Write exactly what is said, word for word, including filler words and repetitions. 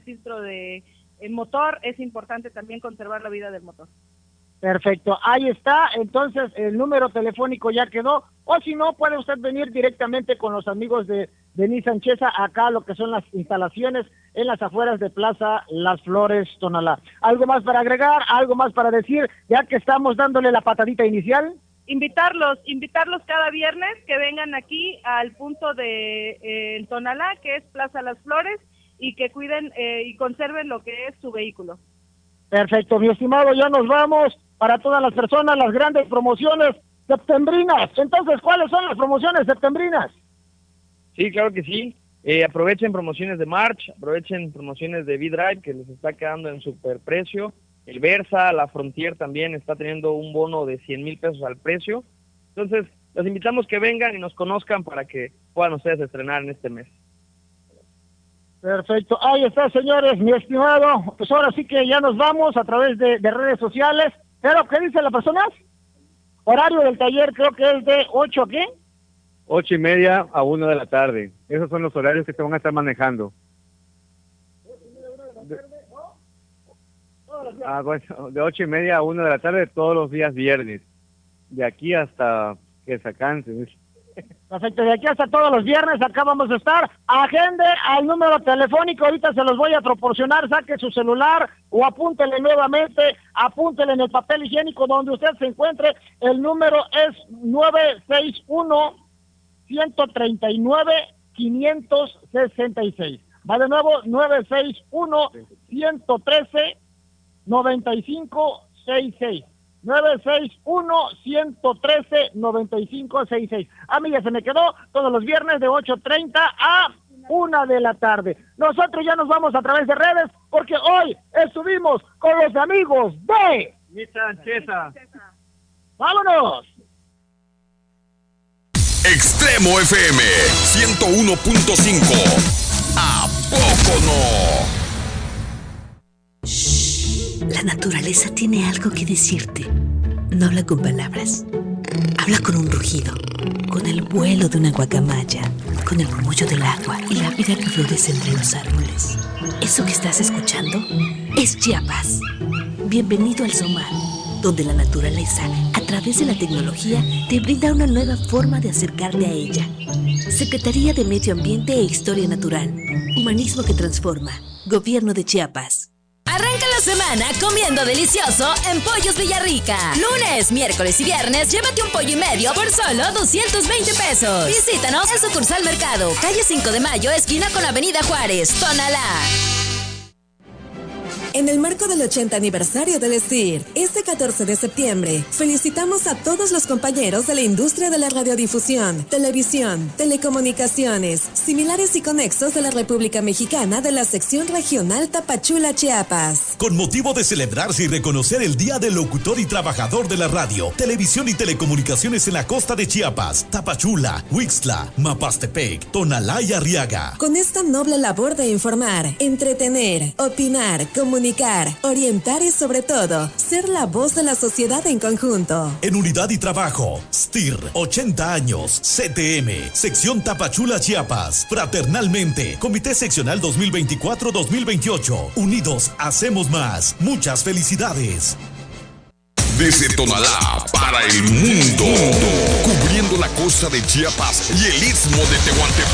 registro de el motor, es importante también conservar la vida del motor. Perfecto, ahí está, entonces el número telefónico ya quedó, o si no, puede usted venir directamente con los amigos de, de Nissan Chesa, acá lo que son las instalaciones en las afueras de Plaza Las Flores, Tonalá. ¿Algo más para agregar, algo más para decir, ya que estamos dándole la patadita inicial? Invitarlos, invitarlos cada viernes que vengan aquí al punto de eh, Tonalá, que es Plaza Las Flores, y que cuiden eh, y conserven lo que es su vehículo. Perfecto, mi estimado, ya nos vamos. Para todas las personas, las grandes promociones septembrinas. Entonces, ¿cuáles son las promociones septembrinas? Sí, claro que sí. Eh, aprovechen promociones de March, aprovechen promociones de V-Drive, que les está quedando en super precio. El Versa, la Frontier también está teniendo un bono de cien mil pesos al precio. Entonces, los invitamos que vengan y nos conozcan para que puedan ustedes estrenar en este mes. Perfecto, ahí está, señores, mi estimado. Pues ahora sí que ya nos vamos a través de, de redes sociales. ¿Pero qué dice la persona? Horario del taller creo que es de ocho, ¿a qué? Ocho y media a una de la tarde. Esos son los horarios que se van a estar manejando. De, ah, bueno, de ocho y media a una de la tarde todos los días viernes. De aquí hasta que se canse. Perfecto, de aquí hasta todos los viernes acá vamos a estar. Agende al número telefónico, ahorita se los voy a proporcionar, saque su celular o apúntele nuevamente, apúntele en el papel higiénico donde usted se encuentre. El número es nueve seis uno, uno tres nueve, cinco seis seis. Va de nuevo, nueve seis uno, uno tres nueve cinco seis seis. nueve seis uno, uno tres nueve cinco seis seis. A mí ya se me quedó todos los viernes de ocho treinta a una de la tarde. Nosotros ya nos vamos a través de redes porque hoy estuvimos con los amigos de Nissan Chesa. ¡Vámonos! Extremo F M ciento uno punto cinco. ¿A poco no? La naturaleza tiene algo que decirte. No habla con palabras. Habla con un rugido, con el vuelo de una guacamaya, con el murmullo del agua y la vida que florece entre los árboles. Eso que estás escuchando es Chiapas. Bienvenido al Somar, donde la naturaleza, a través de la tecnología, te brinda una nueva forma de acercarte a ella. Secretaría de Medio Ambiente e Historia Natural. Humanismo que transforma. Gobierno de Chiapas. Arranca la semana comiendo delicioso en Pollos Villarrica. Lunes, miércoles y viernes, llévate un pollo y medio por solo doscientos veinte pesos. Visítanos en Sucursal Mercado, calle cinco de mayo, esquina con Avenida Juárez, Tonalá. En el marco del ochenta aniversario del S T I R, este catorce de septiembre, felicitamos a todos los compañeros de la industria de la radiodifusión, televisión, telecomunicaciones, similares y conexos de la República Mexicana de la sección regional Tapachula, Chiapas. Con motivo de celebrarse y reconocer el Día del Locutor y Trabajador de la Radio, Televisión y Telecomunicaciones en la costa de Chiapas, Tapachula, Huixtla, Mapastepec, Tonalá y Arriaga. Con esta noble labor de informar, entretener, opinar, comunicar, orientar y sobre todo, ser la voz de la sociedad en conjunto. En unidad y trabajo, S T I R, ochenta años, C T M, sección Tapachula, Chiapas, fraternalmente, Comité Seccional dos mil veinticuatro dos mil veintiocho, unidos hacemos más. Muchas felicidades. Desde Tonalá para el mundo, cubriendo la costa de Chiapas y el istmo de Tehuantepec.